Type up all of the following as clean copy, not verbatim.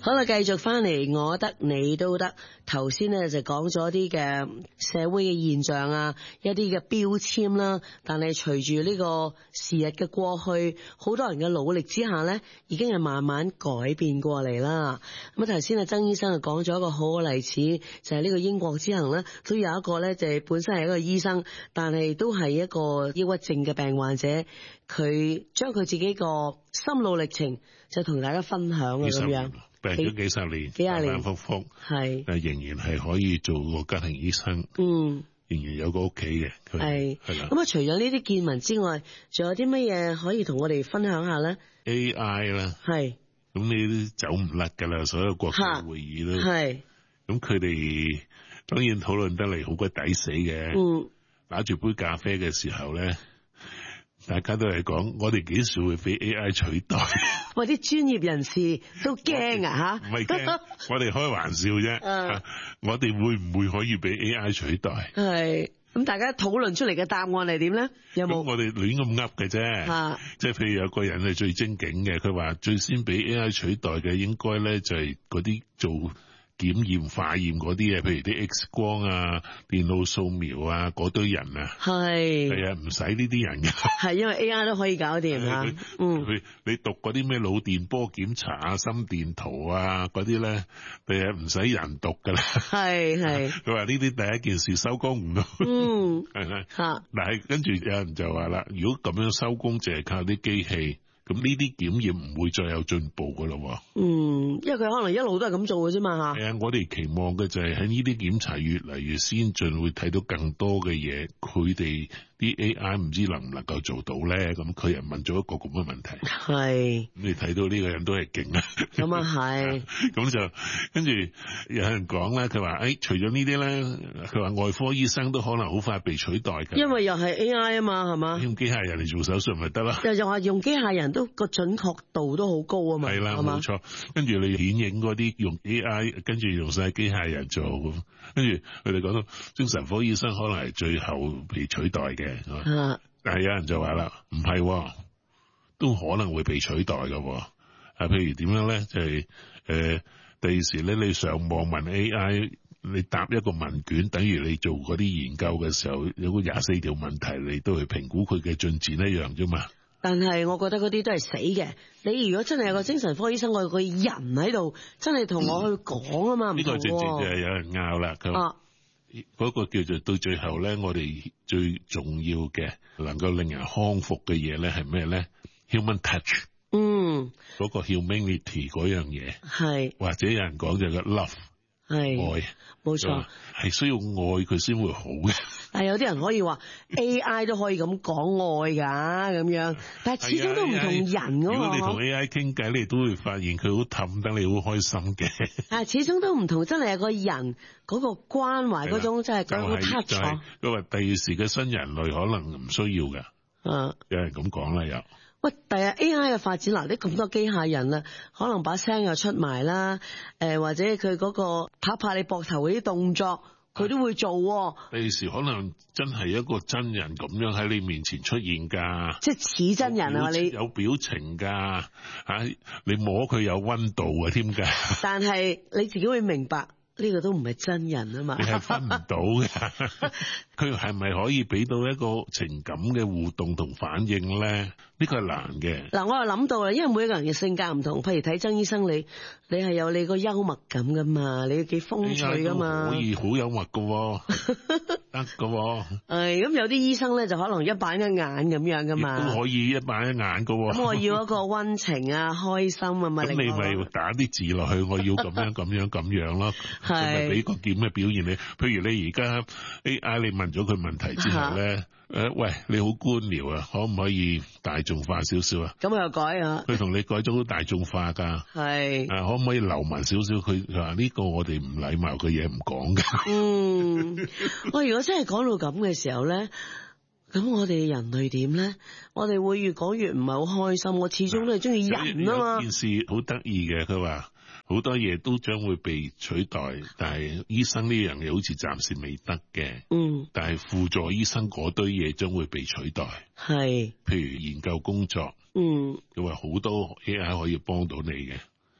好啦，繼續翻嚟，我得你都得。頭先呢就講咗啲嘅社會嘅現象啊，一啲嘅標籤啦。但係隨住呢個時日嘅過去，好多人嘅努力之下呢，已經係慢慢改變過嚟啦。咁啊，頭先啊曾醫生就講咗一個好嘅例子，就係呢個英國之行呢，都有一個呢，就係本身係一個醫生，但係都係一個抑鬱症嘅病患者，佢將佢自己個心路歷程就同大家分享啊咁樣。 病咗幾十年，反反覆覆，係，但仍然係可以做個家庭醫生，仍然有個屋企嘅， 係啦。咁啊，除咗呢啲見聞之外，仲有啲乜嘢可以同我哋分享下咧 ？AI 啦，係，咁你都走唔甩噶啦，所有國際會議都係，咁佢哋當然討論得嚟好鬼抵死嘅，打住杯咖啡嘅時候咧。大家都係講，我哋幾時會俾 AI 取代？ 喂，啲專業人士都驚啊吓！ 唔係驚，我哋開玩笑啫。我哋會唔會可以俾 AI 取代？ 係咁，大家討論出嚟嘅答案係點咧？有冇？ 我哋亂咁噏嘅啫。即係譬如有個人係最精警嘅，佢話最先俾 AI 取代嘅應該咧就係嗰啲做檢驗化驗嗰啲嘢，譬如啲 X 光啊、電腦掃描啊嗰堆人啊，係啊，唔使呢啲人嘅， 係因為 AI 都可以搞掂啊。 你讀嗰啲咩腦電波檢查啊、心電圖啊嗰啲咧，唔使人讀噶啦。係。佢話呢啲第一件事收工唔到。係咪？但係跟住有人就話啦，如果咁樣收工，淨係靠啲機器。咁呢啲檢驗唔會再有進步噶咯。 因為佢可能一路都係咁做嘅啫嘛吓。 係啊，我哋期望嘅就係喺呢啲檢查越嚟越先進，會睇到更多嘅嘢。佢哋啲 AI 唔知能唔能夠做到咧？咁佢又問咗一個咁嘅問題。係。咁你睇到呢個人都係勁啊。咁啊係。咁就跟住有人講咧，佢話除咗呢啲咧，佢話外科醫生都可能好快被取代㗎。 因為又係 AI 啊嘛，係嘛？ 用機械人嚟做手術咪得啦。 又話用機械人都個準確度都好高啊嘛。係啦， 冇錯。跟住你顯影嗰啲用 AI，跟住用晒機械人做，跟住佢哋講到精神科醫生可能係最後被取代嘅。但係有人就話啦，唔係，都可能會被取代嘅。譬如點樣咧？就係第二時咧，你上網問 AI， 你答一個問卷，等於你做嗰啲研究嘅時候，有個24條問題，你都去評估佢嘅進展一樣啫嘛。 但係我覺得嗰啲都係死嘅。你如果真係有個精神科醫生，我有個人喺度，真係同我去講啊嘛。呢個正正就係有人拗啦。佢嗰個叫做到最後咧，我哋最重要嘅能夠令人康復嘅嘢咧係咩咧 ？Human touch，嗰個 humanity 嗰樣嘢，係或者有人講就係個 love，係愛，冇錯，係需要愛佢先會好嘅。 但係有啲人可以話 AI 都可以咁講愛㗎咁樣，但係始終都唔同人㗎嘛。 如果你同 AI 傾偈，你都會發現佢好氹得你好開心嘅。 但係始終都唔同，真係有個人嗰個關懷嗰種真係嗰個 touch。 佢話第二時嘅新人類可能唔需要㗎。有人咁講啦又。 喂，第日 AI 嘅發展嗱，啲咁多機械人啦，可能把聲又出埋啦，或者佢嗰個拍拍你膊頭嗰啲動作，佢都會做。 第時可能真係一個真人咁樣喺你面前出現㗎， 即係似真人啊！你有表情㗎，你摸佢有溫度啊添㗎。但係你自己會明白。呢個都唔係真人啊嘛， 你係分唔到嘅。佢係咪可以俾到一個情感嘅互動同反應咧？呢個係難嘅。嗱，我又諗到啦，因為每一個人嘅性格唔同，譬如睇曾醫生，你係有你個幽默感噶嘛，你要幾風趣噶嘛，可以好幽默噶，得噶。 咁有啲醫生咧就可能一板一眼咁樣噶嘛， 都可以一板一眼噶。 咁我要一個溫情啊、開心啊嘛。咁你咪打啲字落去，我要咁樣咁樣咁樣咯。係咪俾個點嘅表現你？譬如你而家 AI，你問咗佢問題之後咧。喂，你好官僚啊，可唔可以大眾化少少啊？咁又改啊？ 佢同你改咗大眾化噶，係可唔可以流氓少少？佢話呢個我哋唔禮貌嘅嘢唔講噶。 我如果真係講到咁嘅時候咧，咁我哋人類點咧？我哋會越講越唔係好開心。我始終都係中意人啊嘛。 件事好得意嘅，佢話。好多嘢都將會被取代，但係醫生呢樣嘢好似暫時未得嘅。但係輔助醫生嗰堆嘢將會被取代。係，譬如研究工作。佢話好多 AI 可以幫到你嘅，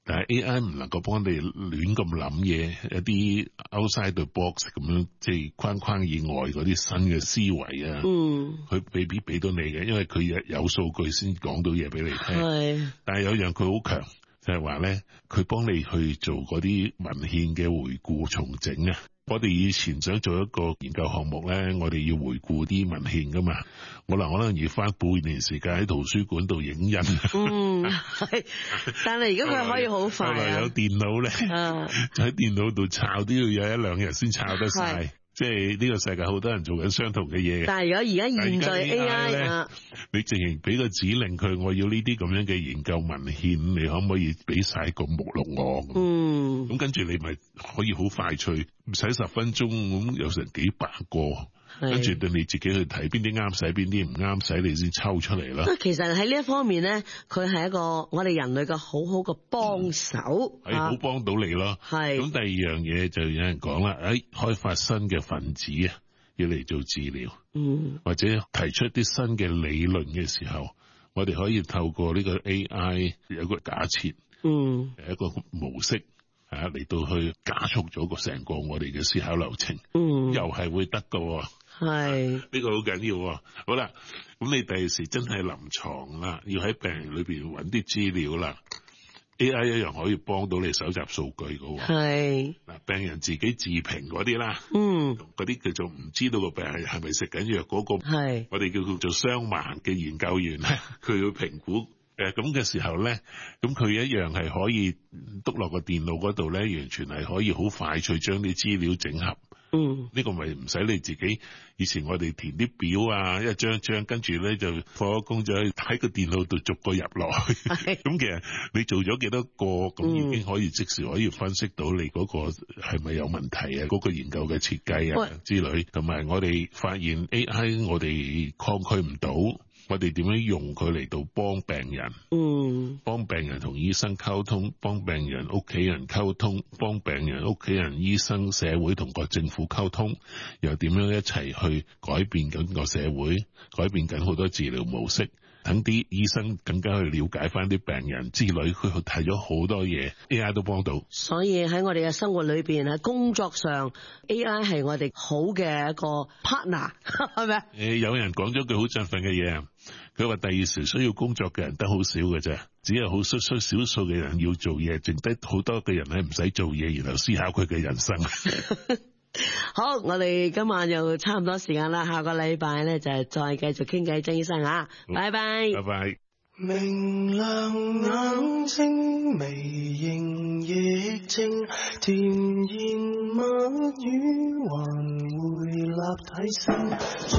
但係 AI 唔能夠幫你亂咁諗嘢，一啲 outside the box 咁樣，即係框框以外嗰啲新嘅思維啊，佢未必俾到你嘅，因為佢有數據先講到嘢俾你聽。但係有樣佢好強，就係話咧，佢幫你去做嗰啲文獻嘅回顧重整啊。我哋以前想做一個研究項目咧，我哋要回顧啲文獻噶嘛，可能要花半年時間喺圖書館度影印。 係，但係而家佢可以好快啊！ 有電腦咧，喺電腦度抄都要有一兩日先抄得晒。即係呢個世界好多人做緊相同嘅嘢。但係而家現在 AI 你直情俾個指令佢，我要呢啲咁樣嘅研究文獻，你可唔可以俾晒個目錄我？咁跟住你咪可以好快脆，唔使10分鐘咁有成幾百個。跟住對你自己去睇邊啲啱使，邊啲唔啱使，你先抽出嚟啦。其實喺呢一方面咧，佢係一個我哋人類嘅好好嘅幫手，係好幫到你咯。咁第二樣嘢就有人講啦，開發新嘅分子啊，要嚟做治療，或者提出一啲新嘅理論嘅時候，我哋可以透過呢個 AI 有一個假設，一個模式。嚟到去加速咗個成個我哋嘅思考流程，又係會得㗎。呢個好緊要。好啦，咁你第時真係臨床啦，要喺病人裏邊揾啲資料啦 ，AI 一樣可以幫到你搜集數據㗎。病人自己自評嗰啲啦，嗰啲叫做唔知道個病人係咪食緊藥嗰個，我哋叫佢做雙盲嘅研究員咧，佢要評估。咁嘅時候咧，咁佢一樣係可以篤落個電腦嗰度咧，完全係可以好快脆將啲資料整合。呢個咪唔使你自己。以前我哋填啲表啊，一張張，跟住咧就放咗工就喺個電腦度逐個入落去。咁其實你做咗幾多個，咁已經可以即時可以分析到你嗰個係咪有問題啊？嗰個研究嘅設計啊之類，同埋我哋發現 AI 我哋抗拒唔到。我哋點樣用佢嚟到幫病人？幫病人同醫生溝通，幫病人屋企人溝通，幫病人屋企人、醫生、社會同個政府溝通，又點樣一齊去改變緊個社會，改變緊好多治療模式，等啲醫生更加去了解翻啲病人之類，佢睇咗好多嘢 ，AI 都幫到。所以喺我哋嘅生活裏邊，喺工作上 ，AI 係我哋好嘅一個 partner， 係咪？有人講咗句好振奮嘅嘢，佢話第二時需要工作嘅人都好少嘅啫，只有好少數嘅人要做嘢，剩低好多嘅人咧唔使做嘢，然後思考佢嘅人生。好，我哋今晚又差唔多時間啦，下個禮拜咧就係再繼續傾偈，曾醫生啊，拜拜，拜拜。明亮眼睛，微型亦靜，甜言蜜語還會立體聲。